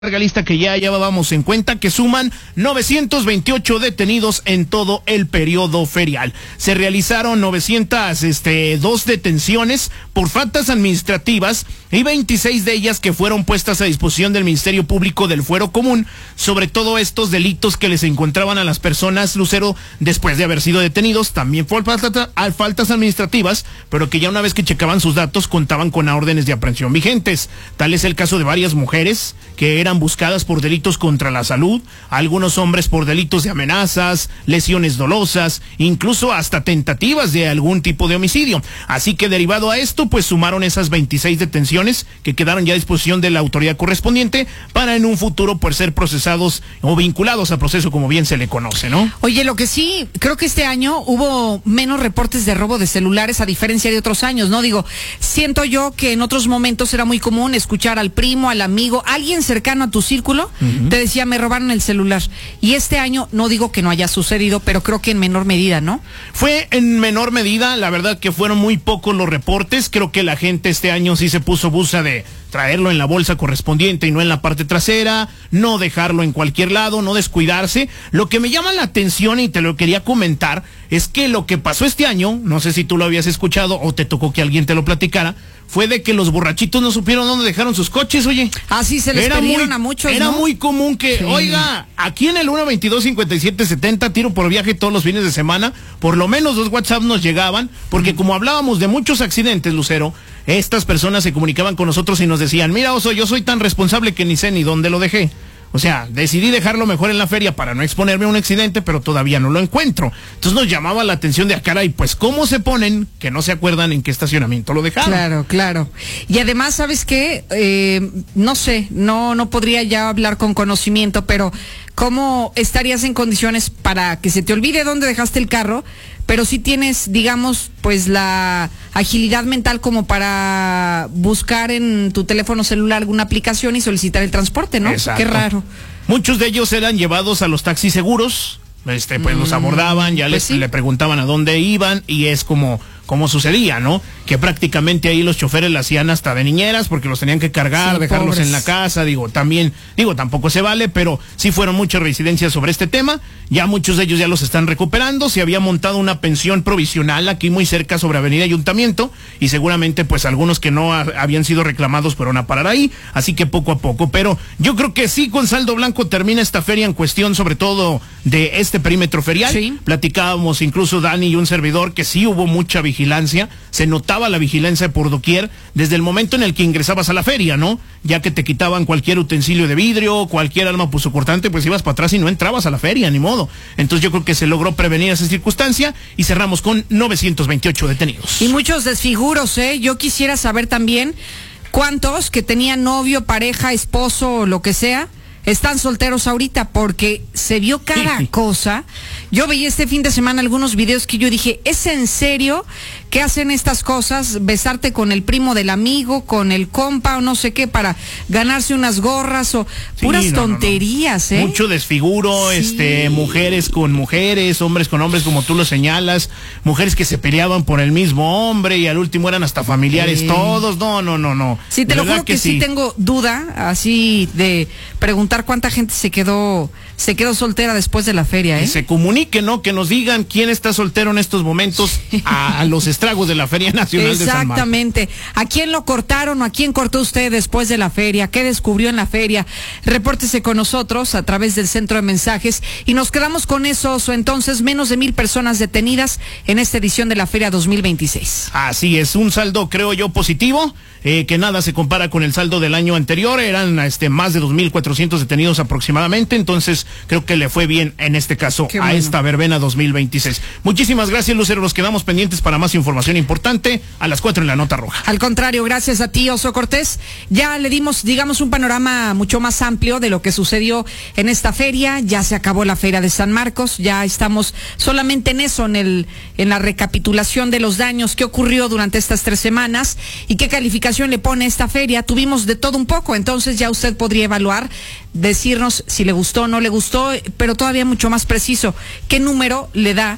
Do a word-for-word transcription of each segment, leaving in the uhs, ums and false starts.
larga lista que ya llevábamos en cuenta, que suman novecientos veintiocho detenidos en todo el periodo ferial. Se realizaron novecientas este, dos detenciones por faltas administrativas y veintiséis de ellas que fueron puestas a disposición del Ministerio Público del Fuero Común sobre todo estos delitos que les encontraban a las personas, Lucero, después de haber sido detenidos, también por falta, faltas administrativas, pero que ya una vez que checaban sus datos contaban con órdenes de aprehensión vigentes. Tal es el caso de varias mujeres que eran buscadas por delitos contra la salud, algunos hombres por delitos de amenazas, lesiones dolosas, incluso hasta tentativas de algún tipo de homicidio. Así que derivado a esto, pues sumaron esas veintiséis detenciones que quedaron ya a disposición de la autoridad correspondiente para en un futuro pues ser procesados o vinculados a proceso, como bien se le conoce, ¿no? Oye, lo que sí, creo que este año hubo menos reportes de robo de celulares a diferencia de otros años, ¿no? Digo, siento yo que en otros momentos era muy común escuchar al primo, al amigo, alguien cercano a tu círculo, uh-huh. te decía, me robaron el celular. Y este año, no digo que no haya sucedido, pero creo que en menor medida, ¿no? Fue en menor medida, la verdad que fueron muy pocos los reportes. Creo que la gente este año sí se puso busa de traerlo en la bolsa correspondiente y no en la parte trasera, no dejarlo en cualquier lado, no descuidarse. Lo que me llama la atención y te lo quería comentar es que lo que pasó este año, no sé si tú lo habías escuchado o te tocó que alguien te lo platicara, fue de que los borrachitos no supieron dónde dejaron sus coches, oye. Ah, sí, se les era perdieron muy, a muchos, Era ¿no? muy común que, sí. Oiga, aquí en el uno veintidós cincuenta y siete setenta, tiro por viaje todos los fines de semana, por lo menos dos WhatsApp nos llegaban, porque como hablábamos de muchos accidentes, Lucero, estas personas se comunicaban con nosotros y nos decían, mira, Oso, yo soy tan responsable que ni sé ni dónde lo dejé. O sea, decidí dejarlo mejor en la feria para no exponerme a un accidente, pero todavía no lo encuentro. Entonces nos llamaba la atención de, ah, caray, pues ¿cómo se ponen que no se acuerdan en qué estacionamiento lo dejaron? Claro, claro. Y además, ¿sabes qué? Eh, no sé, no, no podría ya hablar con conocimiento, pero ¿cómo estarías en condiciones para que se te olvide dónde dejaste el carro? Pero sí tienes, digamos, pues la agilidad mental como para buscar en tu teléfono celular alguna aplicación y solicitar el transporte, ¿no? Exacto. Qué raro. Muchos de ellos eran llevados a los taxis seguros, este, pues mm, los abordaban, ya pues les sí. le preguntaban a dónde iban y es como... como sucedía, ¿no? Que prácticamente ahí los choferes la hacían hasta de niñeras porque los tenían que cargar, sí, dejarlos pobres. En la casa, digo, también, digo, tampoco se vale, pero sí fueron muchas reincidencias sobre este tema, ya muchos de ellos ya los están recuperando, se había montado una pensión provisional aquí muy cerca sobre Avenida Ayuntamiento y seguramente pues algunos que no ha, habían sido reclamados fueron a parar ahí, así que poco a poco, pero yo creo que sí con saldo blanco termina esta feria en cuestión sobre todo de este perímetro ferial, sí. Platicábamos incluso Dani y un servidor que sí hubo mucha vigilancia vigilancia, se notaba la vigilancia por doquier desde el momento en el que ingresabas a la feria, ¿no? Ya que te quitaban cualquier utensilio de vidrio, cualquier arma punzocortante, pues ibas para atrás y no entrabas a la feria, ni modo. Entonces yo creo que se logró prevenir esa circunstancia y cerramos con novecientos veintiocho detenidos. Y muchos desfiguros, ¿eh? Yo quisiera saber también cuántos que tenían novio, pareja, esposo o lo que sea, están solteros ahorita, porque se vio cada sí. cosa. Yo veía este fin de semana algunos videos que yo dije, ¿es en serio que hacen estas cosas? Besarte con el primo del amigo, con el compa o no sé qué, para ganarse unas gorras o sí, puras no, tonterías, no, no. ¿eh? Mucho desfiguro, sí. este, mujeres con mujeres, hombres con hombres, como tú lo señalas, mujeres que se peleaban por el mismo hombre y al último eran hasta familiares eh. todos. No, no, no, no. Sí, te lo juro que, que sí. sí tengo duda, así de preguntar cuánta gente se quedó se quedó soltera después de la feria, ¿eh? Que se comunique, ¿no? Que nos digan quién está soltero en estos momentos a, a los estragos de la Feria Nacional de San Marcos. Exactamente. ¿A quién lo cortaron o a quién cortó usted después de la feria? ¿Qué descubrió en la feria? Repórtese con nosotros a través del centro de mensajes y nos quedamos con eso. O entonces, menos de mil personas detenidas en esta edición de la Feria dos mil veintiséis. Así es, un saldo, creo yo, positivo, eh, que nada se compara con el saldo del año anterior. Eran este más de dos mil cuatrocientos detenidos aproximadamente, entonces creo que le fue bien en este caso Qué a bueno. esta verbena dos mil veintiséis. Muchísimas gracias, Lucero, nos quedamos pendientes para más información importante a las cuatro en la Nota Roja. Al contrario, gracias a ti, Oso Cortés. Ya le dimos, digamos, un panorama mucho más amplio de lo que sucedió en esta feria. Ya se acabó la Feria de San Marcos, ya estamos solamente en eso, en el en la recapitulación de los daños que ocurrió durante estas tres semanas y qué calificación le pone esta feria. Tuvimos de todo un poco, entonces ya usted podría evaluar, decirnos si le gustó o no le gustó, pero todavía mucho más preciso, qué número le da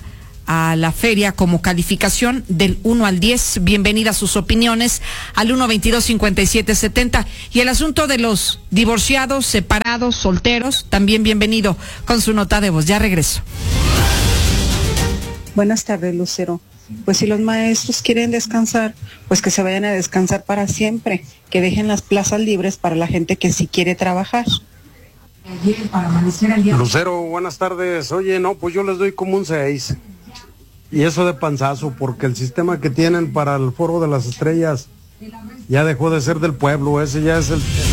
a la feria como calificación del uno al diez. Bienvenidas sus opiniones al uno veintidós cincuenta y siete setenta. Y el asunto de los divorciados, separados, solteros, también bienvenido con su nota de voz. Ya regreso. Buenas tardes, Lucero. Pues si los maestros quieren descansar, pues que se vayan a descansar para siempre, que dejen las plazas libres para la gente que sí quiere trabajar. Lucero, buenas tardes. Oye, no, pues yo les doy como un seis. Y eso de panzazo, porque el sistema que tienen para el Foro de las Estrellas ya dejó de ser del pueblo, ese ya es el...